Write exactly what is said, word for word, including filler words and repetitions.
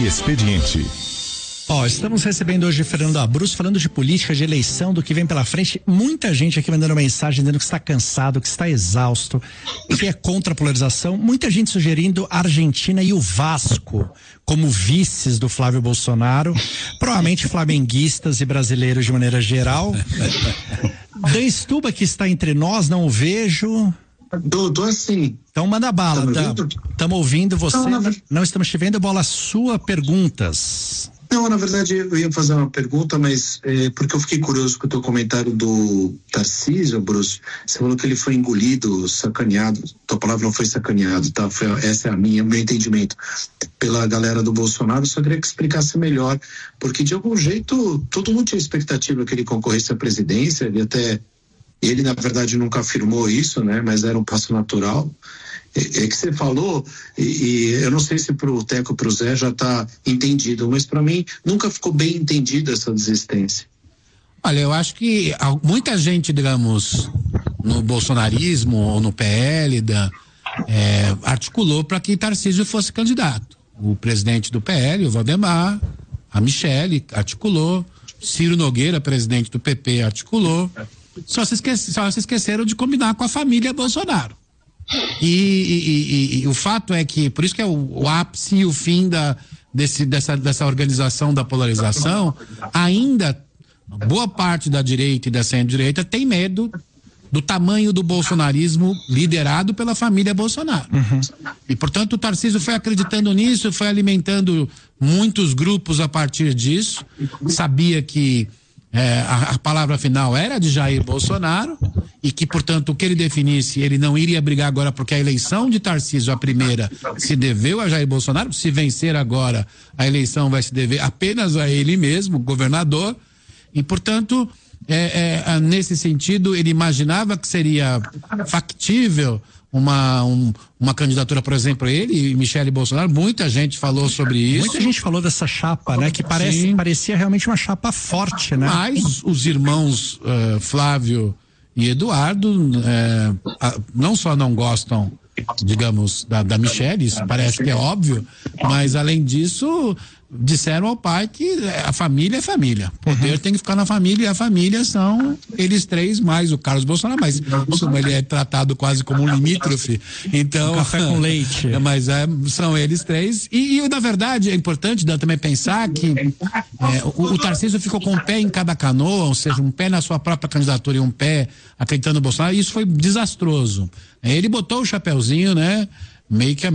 Expediente. Ó, oh, estamos recebendo hoje Fernando Abruz falando de política, de eleição, do que vem pela frente. Muita gente aqui mandando mensagem dizendo que está cansado, que está exausto, que é contra a polarização. Muita gente sugerindo a Argentina e o Vasco como vices do Flávio Bolsonaro. Provavelmente flamenguistas e brasileiros de maneira geral. Dan Stuba, que está entre nós, não o vejo. Tô, tô assim. Então manda bala, Dan. Estamos ouvindo você. Não, não, não estamos te vendo. Bola, sua perguntas. Não, na verdade eu ia fazer uma pergunta, mas é, porque eu fiquei curioso com o teu comentário do Tarcísio, Bruce. Você falou que ele foi engolido, sacaneado. Tua palavra não foi sacaneado, tá? Foi, essa é a minha, meu entendimento. Pela galera do Bolsonaro, só queria que explicasse melhor, porque de algum jeito todo mundo tinha expectativa que ele concorresse à presidência. Ele até, ele na verdade nunca afirmou isso, né? Mas era um passo natural. É que você falou, e, e eu não sei se pro Teco, pro Zé já está entendido, mas para mim nunca ficou bem entendida essa desistência. Olha, eu acho que muita gente, digamos, no bolsonarismo ou no P L, da, é, articulou para que Tarcísio fosse candidato. O presidente do P L, o Valdemar, a Michele articulou, Ciro Nogueira, presidente do P P, articulou. Só se, esquece, só se esqueceram de combinar com a família Bolsonaro. E, e, e, e o fato é que, por isso que é o, o ápice e o fim da, desse, dessa, dessa organização da polarização, ainda boa parte da direita e da centro-direita tem medo do tamanho do bolsonarismo liderado pela família Bolsonaro. Uhum. E, portanto, o Tarcísio foi acreditando nisso, foi alimentando muitos grupos a partir disso, sabia que É, a, a palavra final era de Jair Bolsonaro e que, portanto, o que ele definisse, ele não iria brigar agora porque a eleição de Tarcísio, a primeira, se deveu a Jair Bolsonaro. Se vencer agora, a eleição vai se dever apenas a ele mesmo, governador, e, portanto, é, é, nesse sentido, ele imaginava que seria factível uma, um, uma candidatura, por exemplo, ele e Michele Bolsonaro. Muita gente falou sobre isso. Muita gente falou dessa chapa, né? Que parece, parecia realmente uma chapa forte, né? Mas os irmãos uh, Flávio e Eduardo uh, não só não gostam, digamos, da, da Michele, isso parece que é óbvio, mas além disso disseram ao pai que a família é família, o poder uhum. tem que ficar na família, e a família são eles três mais o Carlos Bolsonaro, mas como ele é tratado quase como um limítrofe, então um café com leite, mas é, são eles três, e, e na verdade é importante também pensar que é, o, o Tarcísio ficou com um pé em cada canoa, ou seja, um pé na sua própria candidatura e um pé acreditando no Bolsonaro, e isso foi desastroso. Ele botou o chapeuzinho, né, meio que a